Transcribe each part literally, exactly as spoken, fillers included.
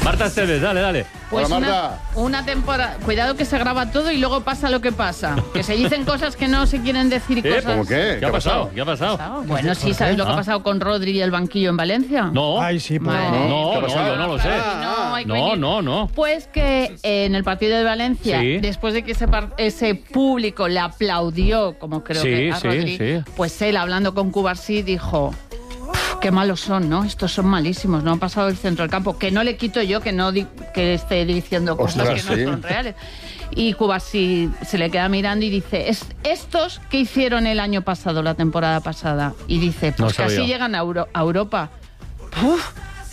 Marta Esteves, dale, dale. Pues Hola, una, Marta. una temporada... Cuidado que se graba todo y luego pasa lo que pasa. Que se dicen cosas que no se quieren decir y ¿Eh? cosas... ¿Cómo qué? ¿Qué ha pasado? ¿Qué ha pasado? Bueno, sí, ¿sabes lo que ha pasado con Rodri y el banquillo en Valencia? No. Ay, sí, pues. Madre. No, ¿Qué ha no, pasado? yo no lo sé. No, hay que No, venir. no, no. Pues que eh, en el partido de Valencia, Sí. después de que ese, par- ese público le aplaudió, como creo Sí, que a sí, Rodri, sí. pues él, hablando con Cubarsí, dijo... Qué malos son, ¿no? Estos son malísimos, no han pasado el centro del campo. Que no le quito yo que no di- que esté diciendo cosas Ostras, que no sí. son reales. Y Cubarsí se le queda mirando y dice, es estos que hicieron el año pasado, la temporada pasada. Y dice, No pues que sabía. así llegan a, Euro- a Europa. Uf.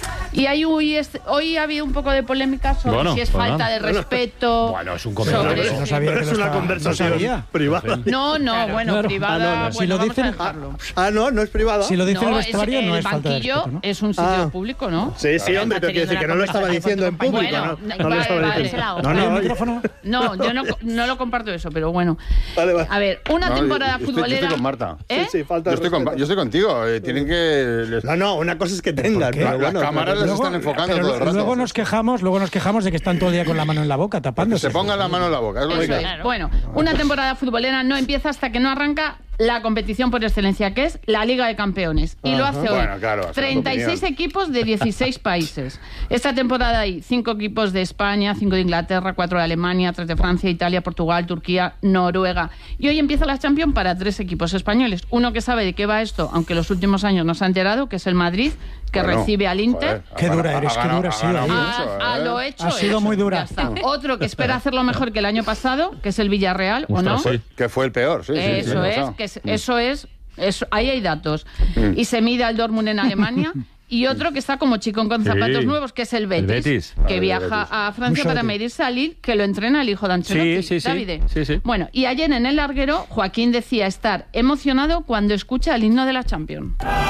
Y hay, hoy, es- hoy ha habido un poco de polémica sobre Bueno, si es pues falta nada. de respeto. Bueno, es un sobre- comentario. No sabía que es lo una estaba- conversación no sabía. privada. No, no, bueno, Claro. privada, Ah, no, no. Si bueno, lo vamos dicen- a dejarlo. Ah, no, no es privada. Si lo dice No, el es- vestuario, no el es falta de banquillo respeto, ¿no? es un sitio Ah. público, ¿no? Sí, sí, hombre, pero quiero decir que no lo estaba diciendo en público. Bueno, no, vale, no lo estaba vale. diciendo. No, ¿Hay No, un no, micrófono? No, yo no, no lo comparto eso, pero bueno. Vale, vale. A ver, una No, temporada yo estoy- yo futbolera... estoy con Marta. ¿Eh? Sí, sí, falta Yo de estoy, con- respeto. yo estoy contigo. eh, tienen que... les- No, no, una cosa es que tengan. qué? pero Las bueno, cámaras claro. les están enfocando pero todo el rato. luego nos quejamos, luego nos quejamos de que están todo el día con la mano en la boca, tapándose. Se pongan la mano en la boca. Es lo que Eso hay. es. Bueno, una temporada futbolera no empieza hasta que no arranca la competición por excelencia, que es la Liga de Campeones. Y lo hace hoy. Bueno, claro, esa es tu treinta y seis opinión. equipos de dieciséis países. Esta temporada hay cinco equipos de España, cinco de Inglaterra, cuatro de Alemania, tres de Francia, Italia, Portugal, Turquía, Noruega. Y hoy empieza la Champions para tres equipos españoles. Uno que sabe de qué va esto, aunque los últimos años no se ha enterado, que es el Madrid, que Bueno, recibe al Inter. joder, Qué ha dura ganado- eres, ha qué ganado- dura ha has sido ganado ahí, mucho, Ah, a ¿eh? lo hecho. Ha sido hecho. muy dura. Ya está. Otro que espera hacerlo mejor que el año pasado, que es el Villarreal, ¿o no? Ostras, sí. Que fue el peor, sí. sí, sí, Eso el es, pasado. que es- eso es, eso, ahí hay datos. Y se mide al Dortmund en Alemania. Y otro que está como chico con Sí. zapatos nuevos, que es el Betis, Betis. que Vale, viaja Betis. a Francia Un para shoti. medirse a Lille, que lo entrena el hijo de Ancelotti, Sí, sí, sí. Davide. Sí, sí. Bueno, y ayer en el larguero, Joaquín decía estar emocionado cuando escucha el himno de la Champions.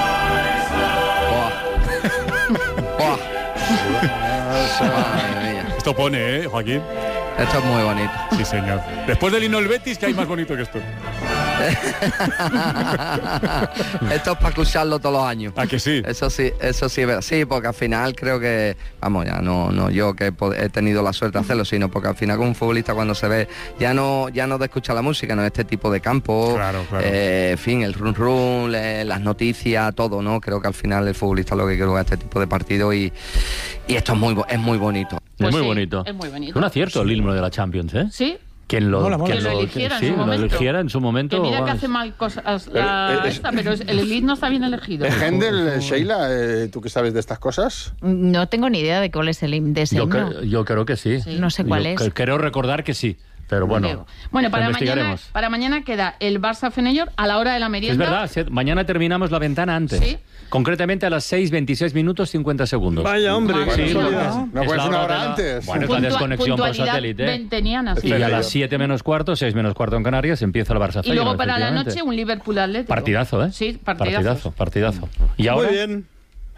Madre mía. Esto pone, ¿eh, Joaquín? Esto es muy bonito. Sí, señor. Después del himno del Betis, ¿qué hay más bonito que esto? Esto es para escucharlo todos los años. ¿A que sí? Eso sí, eso sí es verdad. Sí, porque al final creo que, vamos, ya no, no yo que he, pod- he tenido la suerte de hacerlo, sino porque al final como un futbolista cuando se ve, ya no, ya no de escuchar la música, no este tipo de campo, Claro, claro. eh, en fin, el run run, le- las noticias, todo, ¿no? Creo que al final el futbolista lo que quiere es este tipo de partido y, y esto es muy, bo- es muy bonito. Pues es muy sí, bonito. es muy bonito. Es un acierto el himno de la Champions, ¿eh? Sí, Quien lo, Mola, mola. quien Que lo eligiera en sí, su lo momento. eligiera en su momento. que mira que vamos. hace mal cosas Pero, la eh, esta, pero es- el himno está bien elegido. ¿Es Händel, eh, Sheila, eh, tú que sabes de estas cosas? No tengo ni idea de cuál es el himno de ese Yo, himno. cre- yo creo que sí. No sé cuál Yo es. cre- Creo recordar que sí. Pero bueno, bueno lo para, mañana, investigaremos. para mañana queda el Barça Feyenoord a la hora de la Es merienda. verdad, se- mañana terminamos la ventana antes. Sí. Concretamente a las seis, veintiséis minutos, cincuenta segundos. Vaya, hombre, Madre qué mía. Sí, porque casualidad. es- ¿No es puede la ser una hora hora de la- antes? Bueno, es la Puntua- desconexión por puntualidad satélite. venteniana, sí. Y a Pero- las siete menos cuarto, seis menos cuarto en Canarias, empieza el Barça Y luego Feyenoord, para la efectivamente. noche un Liverpool Atlético. Partidazo, ¿eh? Sí, partidazo. Partidazo, partidazo. Y ahora, Muy bien.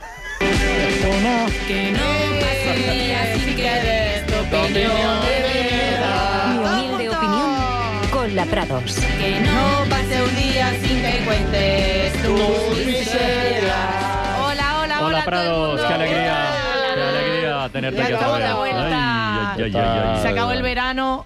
Que no pase un día sin que des tu opinión de verdad. Mi humilde opinión con la Prados. Que no pase un día sin que cuentes tus miserias. Hola, hola, hola. hola todo el Prados, mundo. qué alegría, Hola. qué alegría tenerte Ya aquí acabó otra vez. la vuelta. Ay, ay, ay, ay, ay. Se acabó el verano.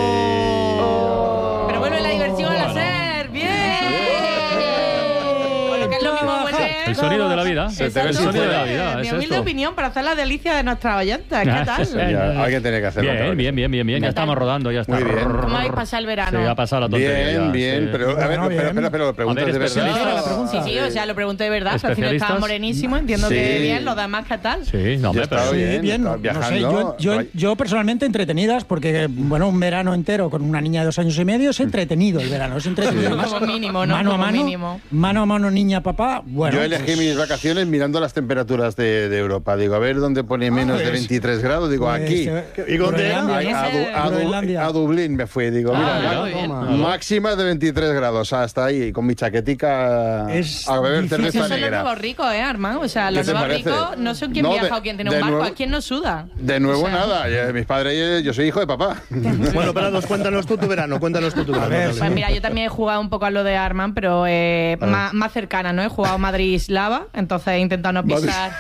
Oh. Pero vuelve la diversión a la ser. Bien. Bueno, que es lo mismo vuelve. El sonido de la vida. Se te ve el sin sonido de la fuera. vida. Mi es humilde esto. opinión para hacer la delicia de nuestra oyenta. ¿Qué tal? Ya, alguien tiene que hacerlo. otra Bien, vez. bien, bien, bien, bien. Ya ¿Qué tal? estamos rodando, ya está. Muy bien. ¿Cómo habéis pasado el verano? Sí, ha pasado la tontería. Bien, ya, bien, sí. pero a ver, Bueno, pero, bien. espera, espera, lo preguntas A ver, de especialista verdad. la pregunta. Sí, sí, o sea, lo pregunté de verdad. Está haciendo ¿Especialistas? estaba morenísimo. Entiendo Sí. que bien. Los demás, ¿qué tal? Sí, no, hombre, Ya pero... está Sí, bien, bien, está no sé, viajando. yo, yo, yo personalmente entretenidas, porque, bueno, un verano entero con una niña de dos años y medio es entretenido el verano, es entretenido. Como Además, mínimo, ¿no? Mano a Como mano, mínimo. mano a mano, niña, papá, bueno. Yo elegí pues, mis vacaciones mirando las temperaturas de, de Europa. Digo, a ver dónde pone menos de pues, veintitrés grados. Digo, pues, aquí. eh, ¿Y dónde era? Groenlandia, Ay, ¿no? a, Du- a Du- Groenlandia. a Dublín me fui. Digo, Ah, mira, muy bien. máxima de veintitrés grados. Hasta ahí, con mi chaquetica Es a beber difícil. cerveza Esos son los negra. nuevos ricos, ¿eh, Armando? O sea, ¿Qué los te nuevos parece? ricos, no sé quién No, viaja de- o quién tiene de un barco, nuevo- ¿a quién no suda? De nuevo O sea, nada. Ya, mis padres, yo soy hijo de papá. Bueno, Prados, cuéntanos tú tu verano, cuéntanos tú tu verano. ver, Dale. Pues mira, yo también he jugado un poco a lo de Arman, pero eh, más, más cercana, ¿no? He jugado Madrid-Slava, entonces he intentado no pisar...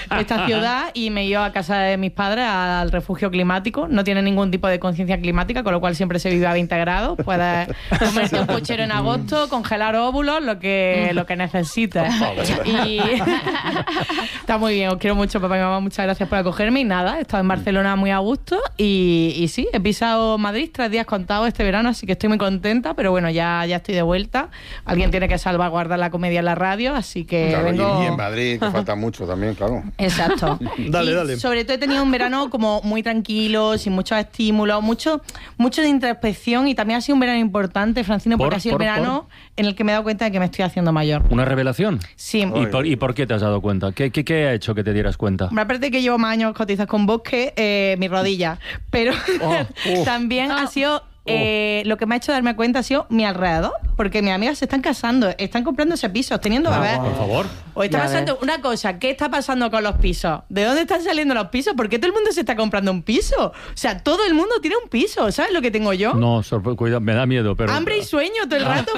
esta ciudad y me he ido a casa de mis padres al refugio climático. No tiene ningún tipo de conciencia climática, con lo cual siempre se vive a veinte grados. Puedes comerte un puchero en agosto, congelar óvulos, lo que, lo que necesites. Y está muy bien, os quiero mucho, papá y mamá. Muchas gracias por acogerme. Y nada, he estado en Barcelona muy a gusto. Y, y sí, he pisado Madrid tres días contados este verano, así que estoy muy contenta. Pero bueno, ya, ya estoy de vuelta. Alguien tiene que salvaguardar la comedia en la radio, así que Claro, vengo... y, y en Madrid, que falta mucho también, claro. Exacto. Dale, Y dale. sobre todo he tenido un verano como muy tranquilo, sin muchos estímulos, mucho, mucho de introspección, y también ha sido un verano importante, Francino, porque ¿Por? ha sido el ¿Por? verano en el que me he dado cuenta de que me estoy haciendo mayor. ¿Una revelación? Sí. ¿Y por, ¿Y por qué te has dado cuenta? ¿Qué, qué, qué ha hecho que te dieras cuenta? Hombre, aparte de que llevo más años cotizas con bosque, eh, mi rodilla, pero Oh, oh. también ha sido... Eh, lo que me ha hecho darme cuenta ha sido mi alrededor, porque mis amigas se están casando, están comprándose pisos, teniendo bebés. Por favor. O está Ya pasando una cosa, ¿qué está pasando con los pisos? ¿De dónde están saliendo los pisos? ¿Por qué todo el mundo se está comprando un piso? O sea, todo el mundo tiene un piso, ¿sabes lo que tengo yo? No, sorpre- cuidado, me da miedo, pero... Hambre y sueño todo el rato.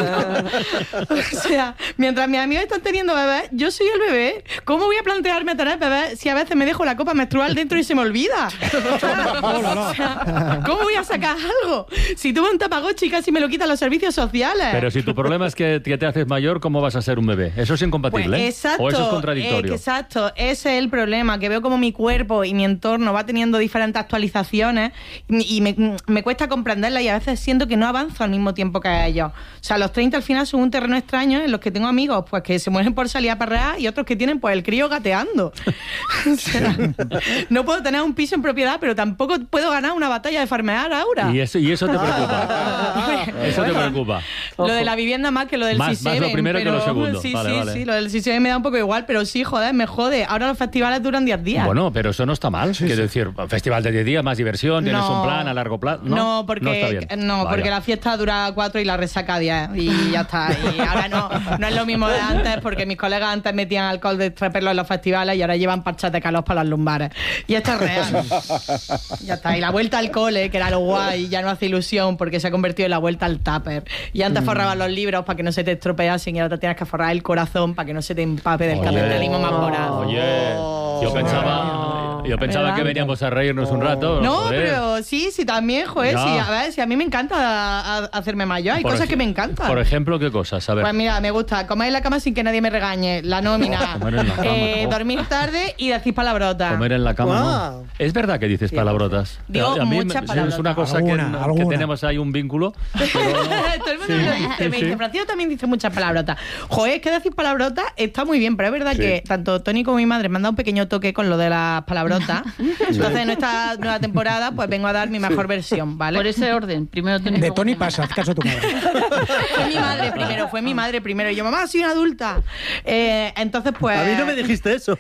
O sea, mientras mis amigos están teniendo bebés, yo soy el bebé. ¿Cómo voy a plantearme tener bebés si a veces me dejo la copa menstrual dentro y se me olvida? O sea, ¿cómo voy a sacar algo? Si tuve un Tamagotchi, casi me lo quitan los servicios sociales. Pero si tu problema es que, que te haces mayor, ¿cómo vas a ser un bebé? Eso es incompatible. Pues ¿eh? exacto, O eso es contradictorio. eh, exacto, ese es el problema, que veo como mi cuerpo y mi entorno va teniendo diferentes actualizaciones y, y me, me cuesta comprenderlas, y a veces siento que no avanzo al mismo tiempo que ellos. O sea, los treinta al final son un terreno extraño en los que tengo amigos pues que se mueren por salir a parrear y otros que tienen pues el crío gateando. O sea, no puedo tener un piso en propiedad, pero tampoco puedo ganar una batalla de farmear ahora. Y eso, y eso te preocupa. Eso te preocupa. Lo de la vivienda más que lo del Más- C más siete. lo primero que lo segundo. Sí, Vale, sí, vale. sí, lo del C siete me da un poco igual, pero sí, joder, me jode. Ahora los festivales duran diez días. Bueno, pero eso no está mal. Quiero decir, festival de diez días, más diversión, tienes No. un plan a largo plazo. No, No, porque, no está bien. no, Vaya. porque la fiesta dura cuatro y la resaca diez y ya está. Y ahora no, no es lo mismo de antes, porque mis colegas antes metían alcohol de tres perlos en los festivales y ahora llevan parchas de calor para las lumbares. Y esto es real. Ya está. Y la vuelta al cole, que era lo guay, ya no hace ilusión porque se ha convertido en la vuelta al tupper. Y antes Mm. forraban los libros para que no se te estropeasen y ahora te tienes que forrar el corazón para que no se te empape del Oye. capitalismo más voraz. Oye, yo pensaba, yo pensaba ¿Verdad? que veníamos a reírnos un rato. No, joder. pero sí, sí, también, joder, Ya. sí, a ver, si a mí me encanta a- a- hacerme mayor, hay Por cosas ej- que me encantan. Por ejemplo, ¿qué cosas? A ver. Pues mira, me gusta comer en la cama sin que nadie me regañe, la nómina, Comer en la cama, eh, oh. dormir tarde y decir palabrotas. Comer en la cama, Ah. no. Es verdad que dices palabrotas. Digo A mí muchas me- palabrotas. es una cosa que, Alguna, no- que alguna. tenemos ahí un vínculo. pero no. Todo el mundo me lo dice, me sí. dice, Francisco también dice muchas palabrotas. Joder, es que decir palabrotas está muy bien, pero es verdad Sí. que tanto Tony como mi madre me han dado un pequeño toque con lo de las palabrotas. Entonces, en esta nueva temporada, pues vengo a dar mi mejor versión, ¿vale? Por ese orden. Primero Tony. De luego Tony mi madre. pasa, haz caso a tu madre. Fue mi madre primero, fue mi madre primero. Y yo, mamá, soy una adulta. Eh, entonces, pues... A mí no me dijiste eso.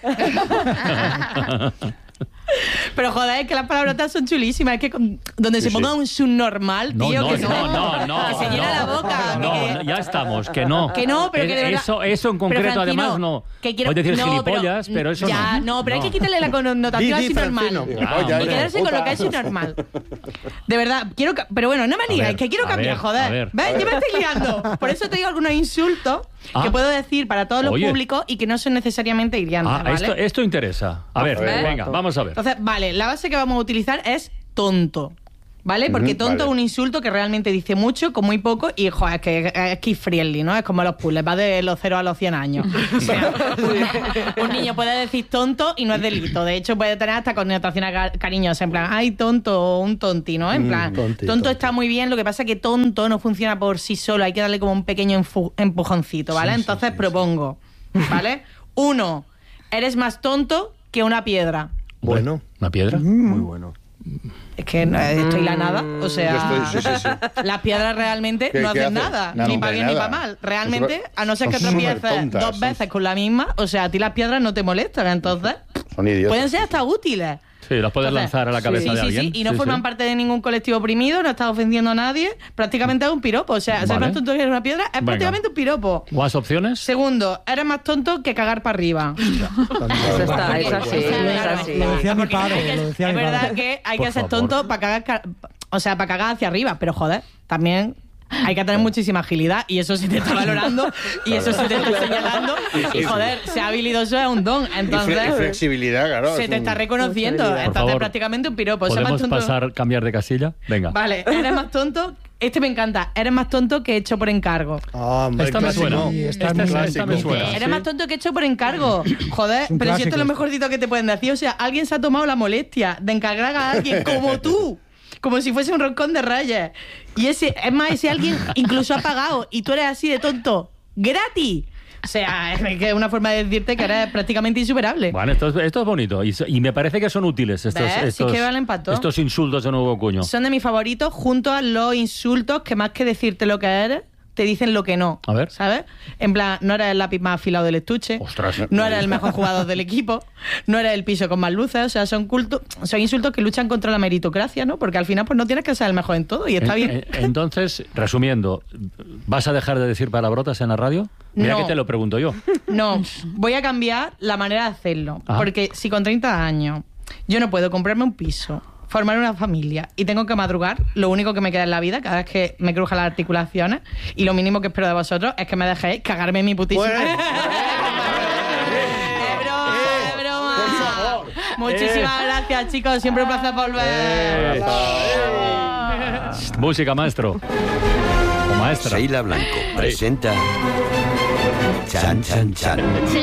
Pero joder, es que las palabrotas son chulísimas. Es que con- donde se Sí, ponga sí. un subnormal, No, tío, no, que, se, no, no, no, que se llena no. la boca. No, que- no, ya estamos, que no. Que no, pero que de verdad... Eso, eso en Pero, concreto, Francino, además, no. que quiero- Puedes decir no, gilipollas, pero, eso ya, no. no, pero hay que quitarle la connotación Di, a di, subnormal. Francino. Ya, Oye, Y hombre. quedarse con puta. lo que es subnormal. De verdad, quiero... ca- Pero bueno, no me A ligas, ver, que quiero a cambiar, ver, joder. a ver. ¿Ves? Yo me estoy liando. Por eso te digo algunos insultos Ah. que puedo decir para todos los Oye. públicos y que no son necesariamente hiriantes, Ah, ¿vale? esto, esto interesa. A ver, ver. venga, vamos a ver. Entonces, vale, la base que vamos a utilizar es tonto. ¿Vale? Porque Ujú, tonto vale. es un insulto que realmente dice mucho con muy poco y, joder, es que es kid friendly, ¿no? Es como los puzzles, va de los cero a los cien años. O sea, un niño puede decir tonto y no es delito. De hecho, puede tener hasta connotaciones ca- cariñosas, en plan, ay, tonto o un tonti, ¿no? En Mm, plan, tonti, tonto tonti. está muy bien, lo que pasa es que tonto no funciona por sí solo, hay que darle como un pequeño enfu- empujoncito, ¿vale? Entonces propongo, ¿vale? Uno, eres más tonto que una piedra. Bueno. ¿Una piedra? Muy bueno. Es que no, estoy la nada, o sea, Yo estoy- sí, sí, sí. las piedras realmente ¿Qué- no qué hacen hacen? nada, No, ni no, para de bien ni nada. para mal. Realmente, Son- a no ser que son tropieces supertontas, dos son- veces con la misma, o sea, a ti las piedras no te molestan, entonces Son idiotas. pueden ser hasta útiles. Sí, las puedes Entonces, lanzar a la cabeza sí, de sí, alguien. Sí, y no Sí, forman sí. parte de ningún colectivo oprimido, no estás ofendiendo a nadie, prácticamente es un piropo. O sea, ser Vale. más tonto que una piedra es Venga. prácticamente un piropo. ¿Más opciones? Segundo, eres más tonto que cagar para arriba. Eso está, es así, es Claro, así. Lo decía mi porque padre, hay que- lo decía es mi verdad padre. que hay Por que ser favor. tonto para cagar, ca- o sea, para cagar hacia arriba, pero joder, también hay que tener muchísima agilidad y eso se te está valorando y eso se te está señalando y joder, ser habilidoso es un don, entonces Y, fle- y flexibilidad, claro. se es te un- está reconociendo, Por entonces favor, prácticamente un piropo. Ser más ¿Podemos tonto- pasar, cambiar de casilla? Venga. Vale, eres más tonto, este me encanta, eres más tonto que hecho por encargo. Ah, hombre, Esta me clásico. suena. Sí, está Esta, muy esta clásico. me suena. Eres ¿sí? más tonto que hecho por encargo. Joder, Es un pero si esto es lo clásico. mejorcito que te pueden decir. O sea, alguien se ha tomado la molestia de encargar a alguien como tú. Como si fuese un roscón de reyes. Y ese, es más, ese alguien incluso ha pagado y tú eres así de tonto. ¡Gratis! O sea, es que es una forma de decirte que eres prácticamente insuperable. Bueno, esto es, esto es bonito y, so- y me parece que son útiles estos, ¿Ves? Sí estos, que valen pa' todo. estos insultos de nuevo cuño. Son de mis favoritos junto a los insultos que más que decirte lo que eres, te dicen lo que no. A ver. ¿Sabes? En plan, no eres el lápiz más afilado del estuche. Ostras. No eres el mejor jugador del equipo. No eres el piso con más luces. O sea, son cultos, son insultos que luchan contra la meritocracia, ¿no? Porque al final pues no tienes que ser el mejor en todo y está En- bien. en- entonces, resumiendo, ¿vas a dejar de decir palabrotas en la radio? Mira No. que te lo pregunto yo. No, voy a cambiar la manera de hacerlo. Ah. Porque si con treinta años yo no puedo comprarme un piso, formar una familia y tengo que madrugar, lo único que me queda en la vida, cada vez que me crujan las articulaciones, y lo mínimo que espero de vosotros es que me dejéis cagarme en mi putísima. Bueno. ¡Es broma, es broma! Muchísimas gracias, chicos. Siempre un placer volver. Música, maestro. O maestra. Sheila Blanco presenta Chan Chan Chan.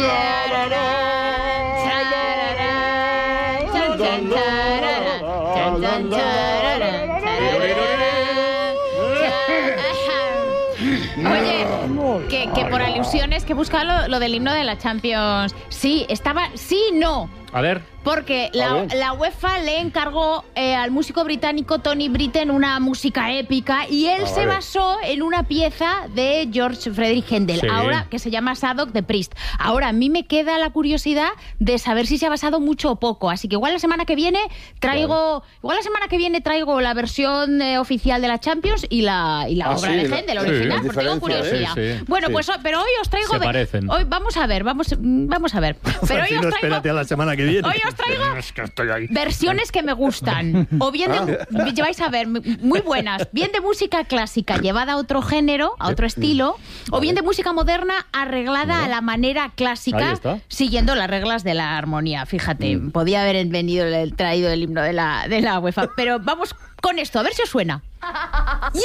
Oye, que, que por alusiones que busca lo, lo del himno de la Champions. Sí, estaba. Sí, no. A ver. Porque la, la UEFA le encargó eh, al músico británico Tony Britten una música épica y él Ah, se vale. basó en una pieza de George Frederick Händel, Sí. ahora que se llama Sadok de Priest. Ahora, a mí me queda la curiosidad de saber si se ha basado mucho o poco, así que igual la semana que viene traigo igual la semana que viene traigo la versión eh, oficial de la Champions y la, y la Ah, obra sí, de la- Händel sí, original, las porque tengo diferencias, curiosidad. sí, sí, bueno, sí. pues pero hoy os traigo Se de- parecen. hoy vamos a ver, vamos vamos a ver. Pero hoy Si os no, traigo espérate a la semana que viene. Hoy os traigo Es que estoy ahí. versiones que me gustan. O bien de, vais a ver, muy buenas. Bien de música clásica llevada a otro género, a otro estilo. O bien de música moderna arreglada a la manera Ahí clásica, está. siguiendo las reglas de la armonía. Fíjate, podía haber venido el traído el himno de la, de la UEFA. Pero vamos con esto, a ver si os suena.